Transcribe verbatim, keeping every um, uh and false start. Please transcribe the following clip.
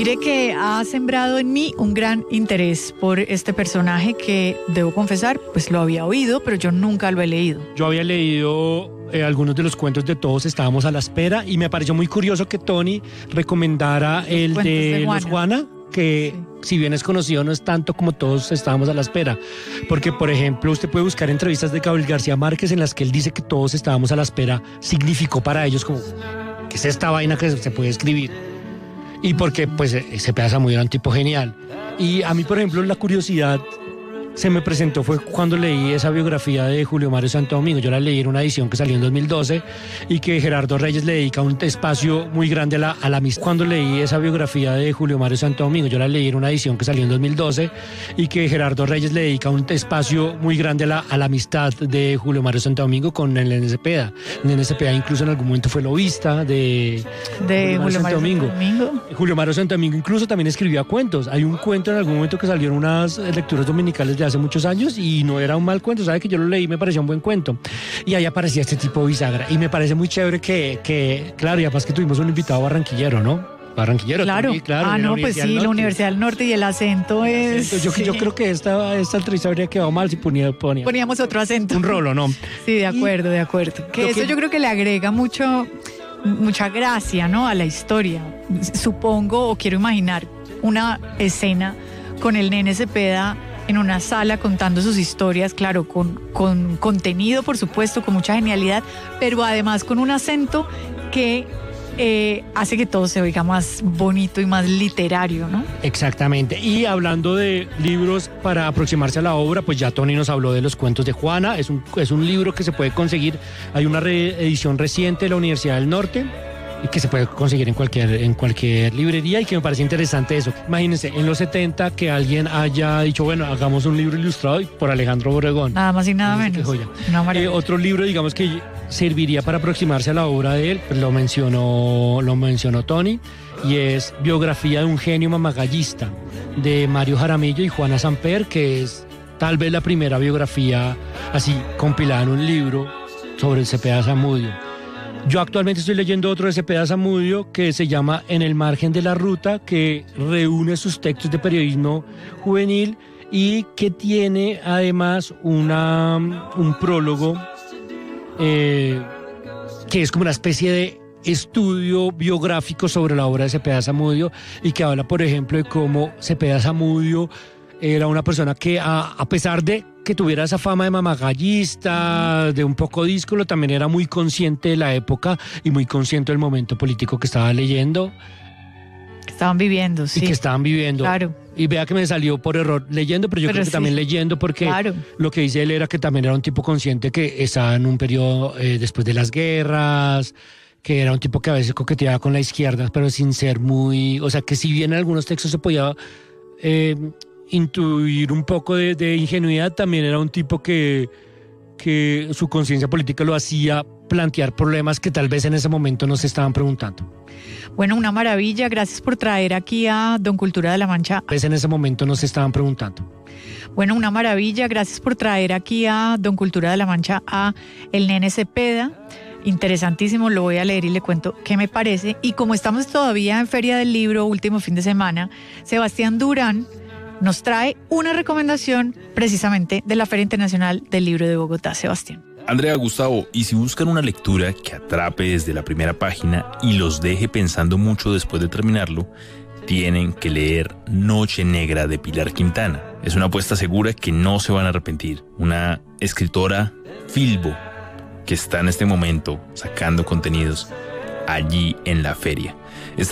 Mire que ha sembrado en mí un gran interés por este personaje que, debo confesar, pues lo había oído, pero yo nunca lo he leído. Yo había leído eh, algunos de los cuentos de Todos estábamos a la espera y me pareció muy curioso que Tony recomendara Los el cuentos de, de Juana. Los Juana, que sí, si bien es conocido no es tanto como Todos estábamos a la espera, porque por ejemplo usted puede buscar entrevistas de Gabriel García Márquez en las que él dice que Todos estábamos a la espera significó para ellos como que es esta vaina que se puede escribir. Y porque pues ese pedazo muy era un tipo genial. Y a mí, por ejemplo, la curiosidad se me presentó fue cuando leí esa biografía de Julio Mario Santo Domingo. Yo la leí en una edición que salió en dos mil doce y que Gerardo Reyes le dedica un espacio muy grande a la, a la amistad. Cuando leí esa biografía de Julio Mario Santo Domingo, yo la leí en una edición que salió en dos mil doce y que Gerardo Reyes le dedica un espacio muy grande a la, a la amistad de Julio Mario Santo Domingo con el Nene Cepeda. El Nene Cepeda incluso en algún momento fue lobista de, de Julio Mario Santo Domingo. Domingo. Julio Mario Santo Domingo incluso también escribía cuentos. Hay un cuento en algún momento que salió en unas lecturas dominicales de hace muchos años y no era un mal cuento, sabe que yo lo leí y me pareció un buen cuento. Y ahí aparecía este tipo bisagra y me parece muy chévere que, que claro, y además que tuvimos un invitado barranquillero, ¿no? Barranquillero. Claro, también, claro ah, no, pues sí, la Universidad del Norte y el acento es... El acento. Yo, sí. yo creo que esta, esta entrevista habría quedado mal si ponía, ponía poníamos otro acento. un rolo, ¿no? Sí, de acuerdo, de acuerdo. Que Lo eso que- yo creo que le agrega mucho, mucha gracia, ¿no? A la historia. Supongo o quiero imaginar una escena con el Nene Cepeda en una sala contando sus historias, claro, con, con contenido, por supuesto, con mucha genialidad, pero además con un acento que eh, hace que todo se oiga más bonito y más literario, ¿no? Exactamente. Y hablando de libros para aproximarse a la obra, pues ya Tony nos habló de los cuentos de Juana. Es un, es un libro que se puede conseguir. Hay una reedición reciente de la Universidad del Norte y que se puede conseguir en cualquier, en cualquier librería y que me parece interesante eso. Imagínense, en los setenta que alguien haya dicho, bueno, hagamos un libro ilustrado y por Alejandro Obregón. Nada más y nada Qué menos. joya. Una maravilla. Eh, otro libro, digamos, que serviría para aproximarse a la obra de él, pues lo mencionó, lo mencionó Tony, y es Biografía de un genio mamagallista, de Mario Jaramillo y Juana Samper, que es tal vez la primera biografía así compilada en un libro sobre el Cepeda Zamudio. Yo actualmente estoy leyendo otro de Cepeda Zamudio que se llama En el margen de la ruta, que reúne sus textos de periodismo juvenil y que tiene además una, un prólogo eh, que es como una especie de estudio biográfico sobre la obra de Cepeda Zamudio y que habla, por ejemplo, de cómo Cepeda Zamudio era una persona que a, a pesar de que tuviera esa fama de mamagallista, de un poco díscolo, también era muy consciente de la época y muy consciente del momento político que estaba leyendo Que estaban viviendo, sí. y que estaban viviendo. Claro. Y vea que me salió por error leyendo, pero yo Pero creo que sí. también leyendo porque Claro. lo que dice él era que también era un tipo consciente que estaba en un periodo eh, después de las guerras, que era un tipo que a veces coqueteaba con la izquierda, pero sin ser muy... O sea, que si bien en algunos textos se podía eh, intuir un poco de, de ingenuidad, también era un tipo que, que su conciencia política lo hacía plantear problemas que tal vez en ese momento no se estaban preguntando. Bueno, una maravilla. Gracias por traer aquí a Don Cultura de la Mancha. Tal vez en ese momento no se estaban preguntando. Bueno, una maravilla. Gracias por traer aquí a Don Cultura de la Mancha a el Nene Cepeda. Interesantísimo, lo voy a leer y le cuento qué me parece. Y como estamos todavía en Feria del Libro, último fin de semana, Sebastián Durán nos trae una recomendación precisamente de la Feria Internacional del Libro de Bogotá. Sebastián. Andrea, Gustavo, y si buscan una lectura que atrape desde la primera página y los deje pensando mucho después de terminarlo, tienen que leer Noche Negra de Pilar Quintana. Es una apuesta segura que no se van a arrepentir. Una escritora Filbo que está en este momento sacando contenidos allí en la feria.